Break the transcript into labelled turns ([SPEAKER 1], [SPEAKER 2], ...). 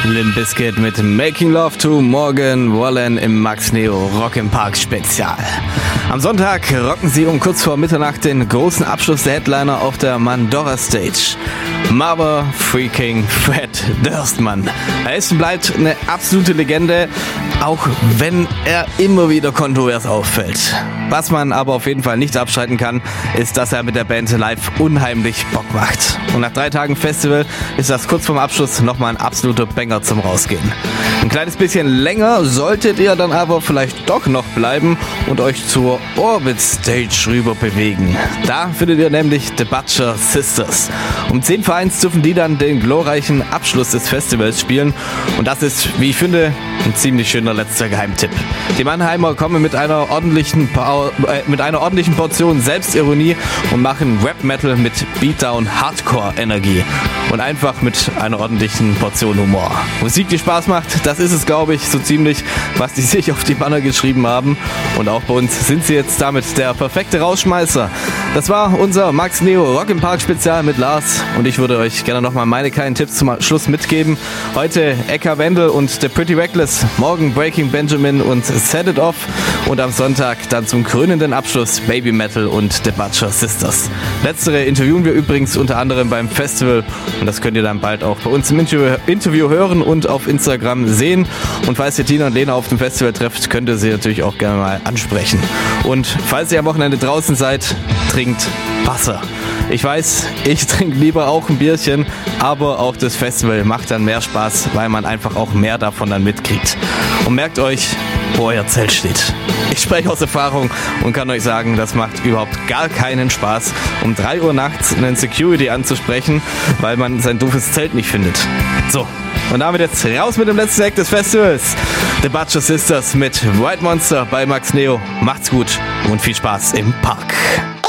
[SPEAKER 1] Limp Bizkit mit Making Love to Morgan Wallen im Max Neo Rock im Park Spezial. Am Sonntag rocken sie um kurz vor Mitternacht den großen Abschluss der Headliner auf der Mandorra Stage. Marber freaking Fred Durstmann. Er ist und bleibt eine absolute Legende, auch wenn er immer wieder kontrovers auffällt. Was man aber auf jeden Fall nicht abstreiten kann, ist, dass er mit der Band live unheimlich Bock macht. Und nach 3 Tagen Festival ist das kurz vorm Abschluss nochmal ein absoluter Banger zum Rausgehen. Ein kleines bisschen länger solltet ihr dann aber vielleicht doch noch bleiben und euch zur Orbit Stage rüber bewegen. Da findet ihr nämlich The Butcher Sisters. Um 10 vor 1 dürfen die dann den glorreichen Abschluss des Festivals spielen. Und das ist, wie ich finde, ein ziemlich schöner letzter Geheimtipp. Die Mannheimer kommen mit einer ordentlichen Portion Selbstironie und machen Rap-Metal mit Beatdown-Hardcore-Energie. Und einfach mit einer ordentlichen Portion Humor. Musik, die Spaß macht, das ist es, glaube ich, so ziemlich, was die sich auf die Banner geschrieben haben. Und auch bei uns sind sie jetzt damit der perfekte Rausschmeißer. Das war unser Max Neo Rock im Park Spezial mit Lars. Und ich würde euch gerne nochmal meine kleinen Tipps zum Schluss mitgeben. Heute Eka Wendel und The Pretty Reckless. Morgen Breaking Benjamin und Set It Off. Und am Sonntag dann zum krönenden Abschluss Baby Metal und The Butcher Sisters. Letztere interviewen wir übrigens unter anderem beim Festival. Und das könnt ihr dann bald auch bei uns im Interview hören und auf Instagram sehen. Und falls ihr Tina und Lena auf dem Festival trefft, könnt ihr sie natürlich auch gerne mal ansprechen. Und falls ihr am Wochenende draußen seid, trinkt Wasser. Ich weiß, ich trinke lieber auch ein Bierchen, aber auch das Festival macht dann mehr Spaß, weil man einfach auch mehr davon dann mitkriegt. Und merkt euch, wo euer Zelt steht. Ich spreche aus Erfahrung und kann euch sagen, das macht überhaupt gar keinen Spaß, um 3 Uhr nachts einen Security anzusprechen, weil man sein doofes Zelt nicht findet. So, und damit jetzt raus mit dem letzten Act des Festivals. The Butcher Sisters mit White Monster bei Max Neo. Macht's gut und viel Spaß im Park.